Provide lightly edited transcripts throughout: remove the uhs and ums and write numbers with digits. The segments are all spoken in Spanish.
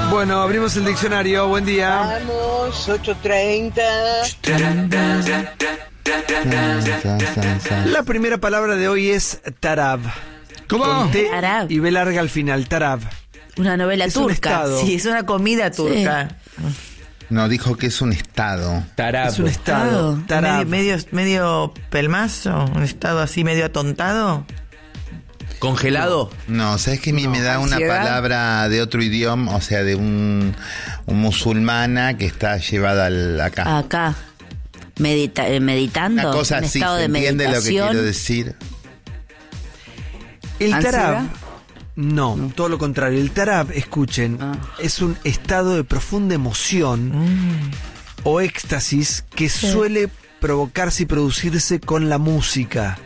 Bueno, abrimos el diccionario. Buen día. Vamos, 8:30. La primera palabra de hoy es tarab. ¿Cómo? Con T Tarab. y B larga al final. Tarab. Una novela Es un turca. estado. Sí, es una comida turca. No, dijo que es un estado. Tarab. Es un estado. Tarab. Medio pelmazo, un estado así medio atontado. ¿Congelado? No, ¿sabes qué? A mí me da una ¿ansiedad? palabra de otro idioma, o sea, de un musulmana que está llevada acá. Acá. Meditando. Una cosa un así, estado ¿se de entiende lo que meditación. quiero decir? El ¿Ansiedad? tarab. No, todo lo contrario. El tarab, escuchen, es un estado de profunda emoción o éxtasis que suele provocarse y producirse con la música.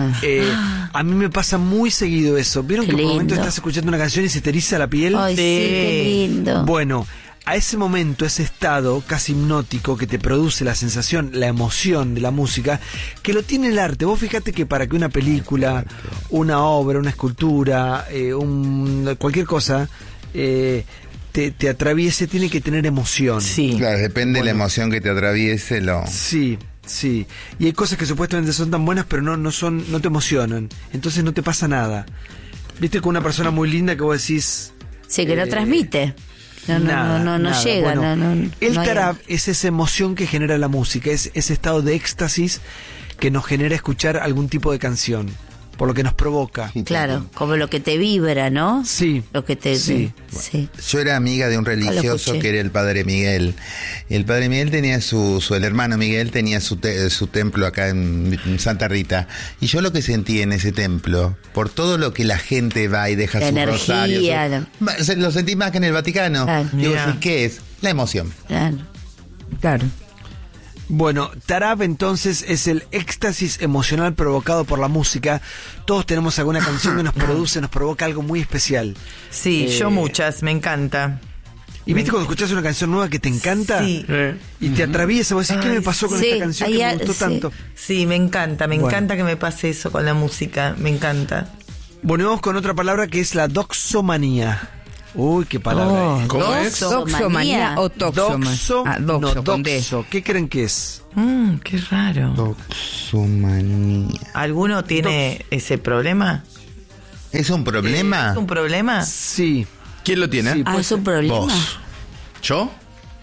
A mí me pasa muy seguido eso. ¿Vieron Qué que por un momento lindo. estás escuchando una canción y se te eriza la piel? Ay, sí, qué lindo. Bueno, a ese momento, ese estado casi hipnótico que te produce la sensación, la emoción de la música, que lo tiene el arte. Vos fíjate que para que una película, una obra, una escultura, cualquier cosa, te atraviese, tiene que tener emoción. Sí. Claro, depende de la emoción que te atraviese. Sí. Y hay cosas que supuestamente son tan buenas, pero no te emocionan. Entonces no te pasa nada. Viste, con una persona muy linda que vos decís... Sí, que no transmite. No nada. llega. Bueno, el no hay- tarab es esa emoción que genera la música, es ese estado de éxtasis que nos genera escuchar algún tipo de canción, por lo que nos provoca. Claro, como lo que te vibra, ¿no? Sí. Lo que te... Sí. Sí. Yo era amiga de un lo religioso escuché. que era el padre Miguel. El padre Miguel tenía el hermano Miguel tenía su templo acá en Santa Rita. Y yo lo que sentí en ese templo, por todo lo que la gente va y deja La sus energía, rosarios, lo sentí más que en el Vaticano. Claro. Digo, Mirá. ¿qué es? La emoción. Claro. Bueno, tarab entonces es el éxtasis emocional provocado por la música. Todos tenemos alguna canción que nos provoca algo muy especial. Sí, yo muchas, me encanta. ¿Y viste cuando escuchás una canción nueva que te encanta? Sí. Y te atraviesa, vos decís, ¿qué me pasó con sí, esta canción que hay me al- gustó sí. tanto? Sí, me encanta que me pase eso con la música, me encanta. Bueno, vamos con otra palabra que es la doxomanía. Uy, qué palabra. ¿Cómo es? Doxomanía o toxomanía. Doxo, Doxo, no, con D. doxo. ¿Qué creen que es? Qué raro. Doxomanía. ¿Alguno tiene ese problema? ¿Es un problema? ¿Es un problema? Sí. ¿Quién lo tiene? Sí. Es un problema. Vos. ¿Yo?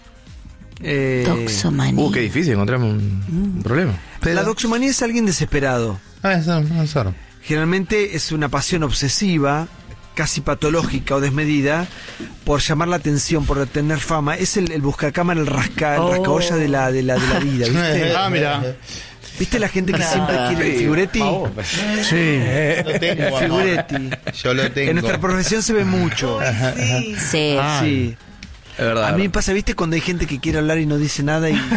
Doxomanía. Qué difícil encontrarme un problema. La doxomanía es alguien desesperado. Eso. Generalmente es una pasión obsesiva, casi patológica o desmedida, por llamar la atención, por tener fama. Es el buscacámara, el rascabolla de la vida, ¿viste? Mira. ¿Viste la gente que siempre quiere el figuretti? Sí. Lo tengo, El figuretti. Yo lo tengo. En nuestra profesión se ve mucho. Sí. Sí. Es verdad. A mí me pasa, ¿viste? Cuando hay gente que quiere hablar y no dice nada y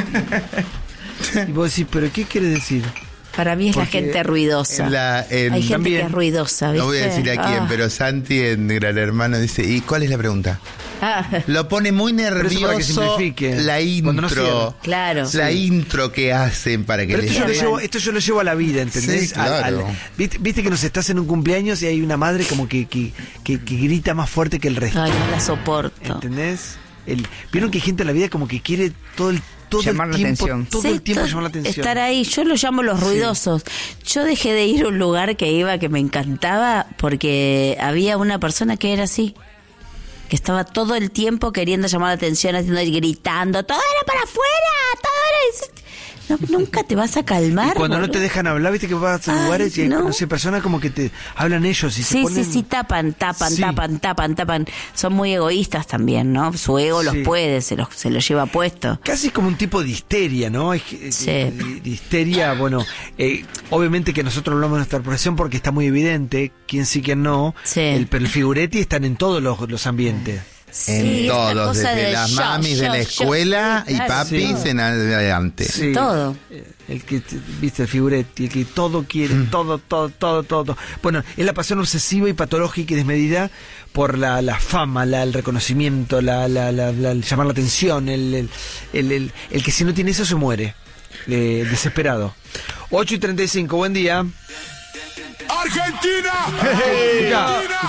vos decís, ¿pero qué quiere decir? Para mí es la Porque gente ruidosa. Hay Hay gente también, que es ruidosa, ¿viste? No voy a decir a quién, pero Santi en Gran Hermano dice, ¿y cuál es la pregunta? Lo pone muy eso para que nervioso simplifique. la Cuando no intro. cierra. Claro. La intro que hacen para que Pero les esto yo lo llevo a la vida, ¿entendés? Sí, claro. ¿Viste que nos estás en un cumpleaños y hay una madre como que grita más fuerte que el resto? Ay, no la soporto. ¿Entendés? Vieron que hay gente en la vida como que quiere todo el Llamar la tiempo, atención. todo Sí, el tiempo llamar la atención. Estar ahí, yo lo llamo los ruidosos. Yo dejé de ir a un lugar que iba que me encantaba porque había una persona que era así, que estaba todo el tiempo queriendo llamar la atención, haciendo gritando, todo era para afuera, todo era... No, nunca te vas a calmar. Y cuando no boludo. te dejan hablar, viste que vas a lugares y hay no. no sé, personas como que te hablan ellos y se Sí, ponen... sí, tapan. Sí. Tapan. Son muy egoístas también, ¿no? Su ego los Sí. puede, se los lleva puesto. Casi como un tipo de histeria, ¿no? Sí. De histeria, bueno, obviamente que nosotros hablamos de nuestra profesión porque está muy evidente quién sí, quién no. Sí. Pero el figuretti están en todos los ambientes. en Sí, esta todos, cosa desde de las yo, mamis de la yo, escuela sí, y claro. papis Sí. en adelante. Sí. Todo. El que, viste, el figuretti, el que todo quiere, todo. Bueno, es la pasión obsesiva y patológica y desmedida por la fama, el reconocimiento, el llamar la atención, el que si no tiene eso se muere, desesperado. 8:35, buen día. ¡Argentina! Escuchá,